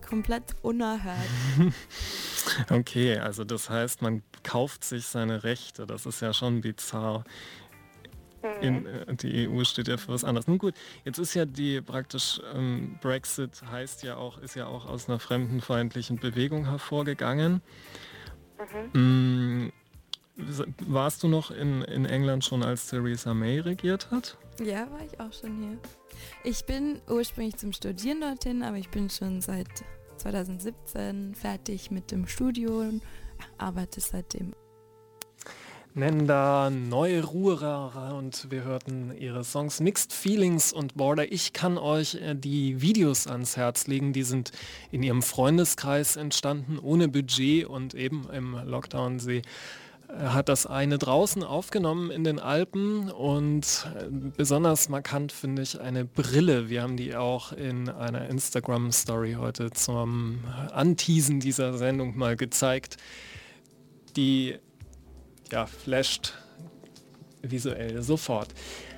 komplett unerhört. Okay, also das heißt, man kauft sich seine Rechte. Das ist ja schon bizarr. Die EU steht ja für was anderes. Nun gut, jetzt ist ja die praktisch Brexit ist ja auch aus einer fremdenfeindlichen Bewegung hervorgegangen. Warst du noch in England schon, als Theresa May regiert hat? Ja, war ich auch schon hier. Ich bin ursprünglich zum Studieren dorthin, aber ich bin schon seit 2017 fertig mit dem Studium, arbeite seitdem. Nenda Neururer und wir hörten ihre Songs Mixed Feelings und Border. Ich kann euch die Videos ans Herz legen, die sind in ihrem Freundeskreis entstanden, ohne Budget und eben im Lockdown. Sie hat das eine draußen aufgenommen in den Alpen und besonders markant finde ich eine Brille. Wir haben die auch in einer Instagram-Story heute zum Anteasen dieser Sendung mal gezeigt. Die flasht visuell sofort.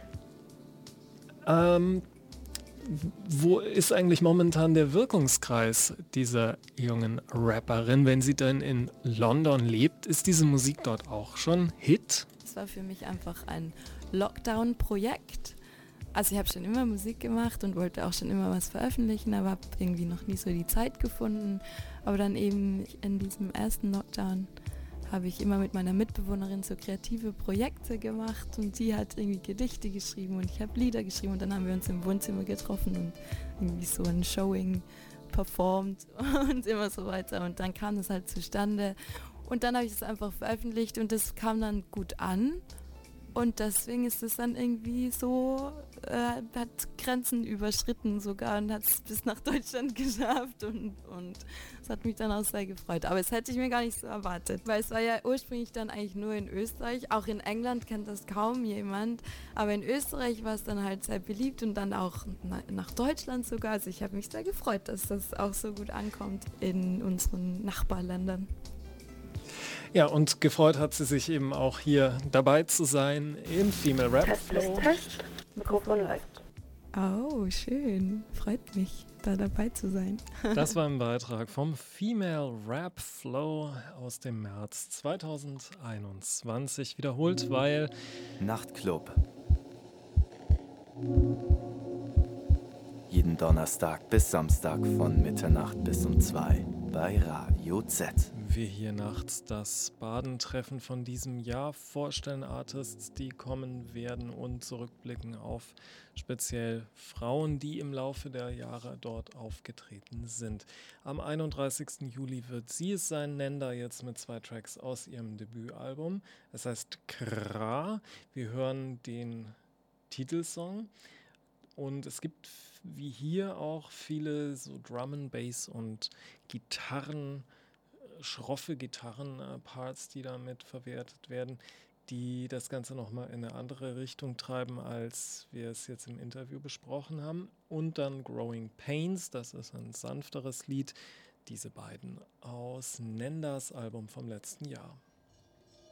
Wo ist eigentlich momentan der Wirkungskreis dieser jungen Rapperin? Wenn sie denn in London lebt, ist diese Musik dort auch schon Hit? Es war für mich einfach ein Lockdown-Projekt. Also ich habe schon immer Musik gemacht und wollte auch schon immer was veröffentlichen, aber habe irgendwie noch nie so die Zeit gefunden. Aber dann eben in diesem ersten Lockdown habe ich immer mit meiner Mitbewohnerin so kreative Projekte gemacht und die hat irgendwie Gedichte geschrieben und ich habe Lieder geschrieben und dann haben wir uns im Wohnzimmer getroffen und irgendwie so ein Showing performt und immer so weiter und dann kam das halt zustande und dann habe ich es einfach veröffentlicht und das kam dann gut an und deswegen ist es dann irgendwie so, hat Grenzen überschritten sogar und hat es bis nach Deutschland geschafft und es hat mich dann auch sehr gefreut. Aber das hätte ich mir gar nicht so erwartet, weil es war ja ursprünglich dann eigentlich nur in Österreich. Auch in England kennt das kaum jemand, aber in Österreich war es dann halt sehr beliebt und dann auch nach Deutschland sogar. Also ich habe mich sehr gefreut, dass das auch so gut ankommt in unseren Nachbarländern. Ja, und gefreut hat sie sich eben auch hier dabei zu sein im Female Rap Flow. Test. Mikrofon läuft. Oh, schön. Freut mich, da dabei zu sein. Das war ein Beitrag vom Female Rap Flow aus dem März 2021. Wiederholt, weil Nachtclub. Jeden Donnerstag bis Samstag von Mitternacht bis um 2 bei Radio Z. wir hier nachts das Badentreffen von diesem Jahr vorstellen, Artists, die kommen werden und zurückblicken auf speziell Frauen, die im Laufe der Jahre dort aufgetreten sind. Am 31. Juli wird sie es sein, Nenda jetzt mit 2 Tracks aus ihrem Debütalbum. Es heißt Kra. Wir hören den Titelsong. Und es gibt wie hier auch viele so Drum and Bass und Gitarren, schroffe Gitarrenparts, die damit verwertet werden, die das Ganze nochmal in eine andere Richtung treiben, als wir es jetzt im Interview besprochen haben. Und dann Growing Pains, das ist ein sanfteres Lied. Diese beiden aus Nendas Album vom letzten Jahr.